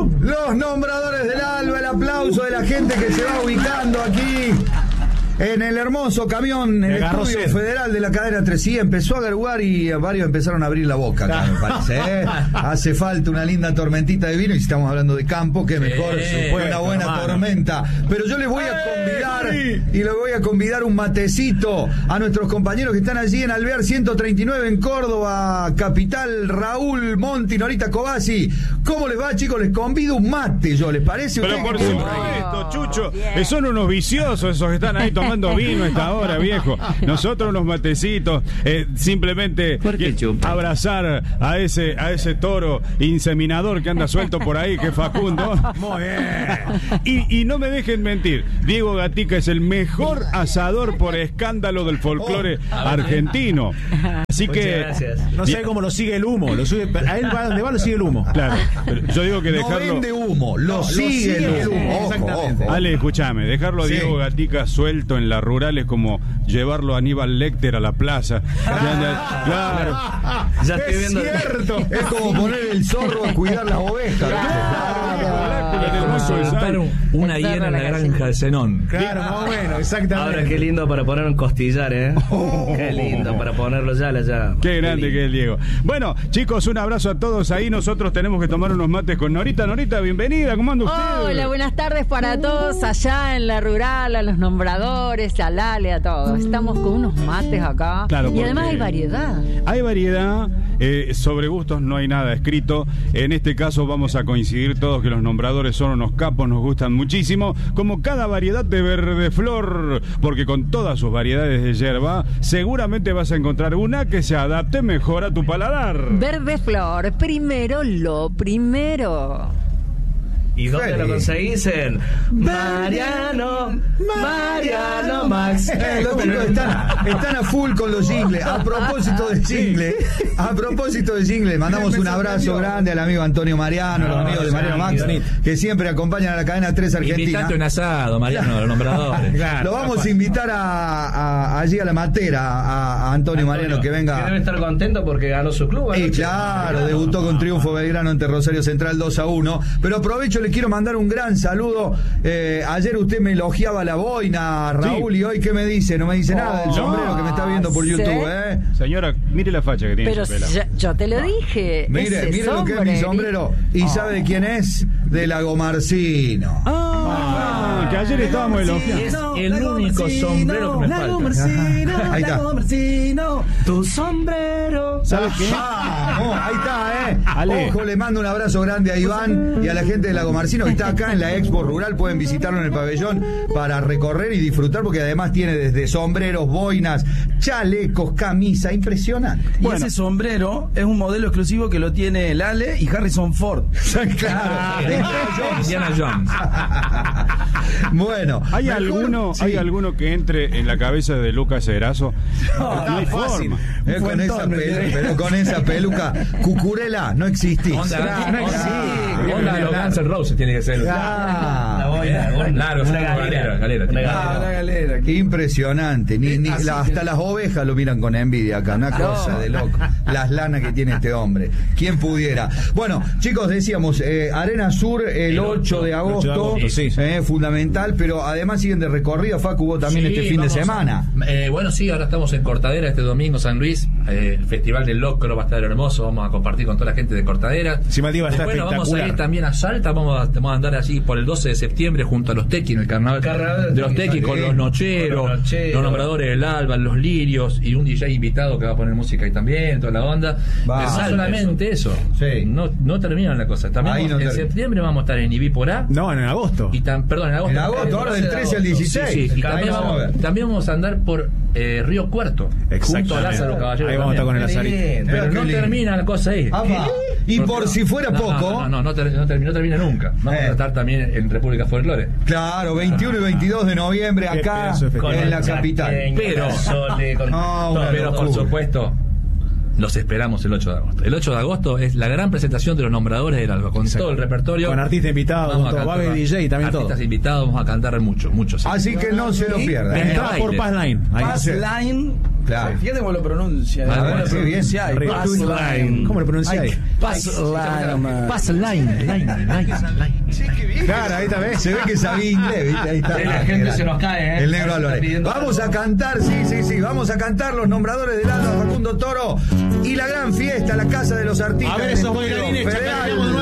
Los nombradores del alba, el aplauso de la gente que se va ubicando aquí en el hermoso camión, en el estudio federal de la cadena 3. Sí, empezó a garguar y varios empezaron a abrir la boca acá, me parece, ¿eh? Hace falta una linda tormentita de vino, y si estamos hablando de campo, que mejor una buena tormenta. Pero yo les voy a convidar, y les voy a convidar un matecito a nuestros compañeros que están allí en Alvear 139 en Córdoba, capital. Raúl Monti, Norita Cobasi. ¿Cómo les va, chicos? Les convido un mate, ¿les parece? Pero por supuesto, Chucho, son unos viciosos esos que están ahí tomando vino a esta hora, viejo. Nosotros unos matecitos, simplemente abrazar a ese toro inseminador que anda suelto por ahí, que es Facundo. Muy bien. Y no me dejen mentir, Diego Gatica es el mejor asador por escándalo del folclore argentino. Así que gracias. No sé cómo lo sigue el humo, a él va donde va lo sigue el humo. Claro, pero yo digo que dejarlo. No vende humo, lo sigue el humo. Exactamente. Ale, escúchame, dejarlo a Diego Gatica suelto en la rural es como llevarlo a Aníbal Lecter a la plaza. Claro. Ya estoy viendo. Cierto. Es como poner el zorro a cuidar las ovejas. Una hiena en la granja de Zenón. Claro, más o menos, exactamente. Ahora qué lindo para poner un costillar, qué lindo para ponerlo ya. Qué grande que es Diego. Bueno, chicos, un abrazo a todos ahí. Nosotros tenemos que tomar unos mates con Norita. Norita, bienvenida, ¿cómo anda usted? Hola, buenas tardes para todos allá en la rural, a los nombradores, a Lale, a todos. Estamos con unos mates acá. Claro, y además hay variedad. Hay variedad, sobre gustos no hay nada escrito. En este caso vamos a coincidir todos que los nombradores son unos capos, nos gustan muchísimo, como cada variedad de verde flor, porque con todas sus variedades de yerba, seguramente vas a encontrar una que se adapte mejor a tu paladar. Verde flor, primero lo primero. ¿Y dónde lo conseguís? En Mariano Max. Están a full con los jingles. A propósito de jingle, mandamos un abrazo grande al amigo Antonio Mariano, los amigos de Mariano Max, que siempre acompañan a la cadena 3 Argentina. Invitate un asado, Mariano, los nombradores. Claro, lo vamos a invitar allí a la matera, a Antonio Mariano, que venga. Que debe estar contento porque ganó su club. Y claro, debutó con triunfo Belgrano ante Rosario Central 2-1. Pero aprovecho, le quiero mandar un gran saludo. Ayer usted me elogiaba la boina, Raúl, y hoy ¿qué me dice? No me dice nada del sombrero que me está viendo por YouTube, Señora, mire la facha que tiene. Pero yo te lo dije. Mire lo que es mi sombrero. ¿Y sabe de quién es? De Lago Marcino. Que ayer estábamos elogiando. Es el único sombrero que me falta. Ahí está. Tu sombrero. ¿Sabes qué? Ahí está, Ale. Ojo, le mando un abrazo grande a Iván y a la gente de Lago Marcino que está acá en la Expo Rural. Pueden visitarlo en el pabellón para recorrer y disfrutar, porque además tiene desde sombreros, boinas, chalecos, camisa, impresionante. Y ese sombrero es un modelo exclusivo que lo tiene Lale y Harrison Ford. Claro, Indiana Jones. Bueno, ¿hay alguno que entre en la cabeza de Lucas Erazo? No hay forma. Con esa peluca Cucurela no existís. Onda de los Guns N' Roses tiene que ser. Una galera. Qué impresionante. Hasta las ovejas lo miran con envidia acá. Una cosa de loco. Las lanas que tiene este hombre. ¿Quién pudiera? Bueno, chicos, decíamos, Arena Sur el 8 de agosto. Fundamental, pero además siguen de recorrida. Facu, vos también este fin de semana. Bueno, sí, ahora estamos en Cortadera este domingo, San Luis. El Festival del Locro va a estar hermoso. Vamos a compartir con toda la gente de Cortadera. Simaldi va a estar Después espectacular. Vamos a ir también a Salta. Vamos a andar allí por el 12 de septiembre junto a los Tequis en el carnaval de los Tequis, con los nocheros, los nombradores del alba, los lirios y un DJ invitado que va a poner música ahí también, toda la onda. Pero no solamente eso. No terminan la cosa. También en septiembre vamos a estar en Ibípora. No, en agosto. Perdón, en agosto. En agosto, ahora del 13 al 16. Sí. Y también vamos a andar por Río Cuarto, junto a Lázaro Caballero. Ahí vamos a estar con el azarito. Pero no termina la cosa ahí. Y por si fuera poco. No termina nunca. Vamos a estar también en República Folklore. Claro, 21 y 22 de noviembre acá en la capital. Pero por supuesto, los esperamos el 8 de agosto. El 8 de agosto es la gran presentación de los nombradores del alba, con todo el repertorio. Con artistas invitados, con todo, va a haber DJ también, todo. Artistas invitados, vamos a cantar mucho. Así que no se lo pierdan. Entrada por Passline. Passline, Claro. Fíjate cómo lo pronuncia. Qué bien. Pass line. ¿Cómo lo pronunciáis? Pass line. Pass line. Sí, qué bien. Claro, ahí está, ¿ves? Se ve que sabía inglés, ¿viste? Ahí está. La gente se nos cae, ¿eh? El negro Álvarez. Vamos a cantar, sí. Vamos a cantar los nombradores del Alba, Facundo Toro y la gran fiesta, la casa de los artistas. A ver esos bailarines, Federal.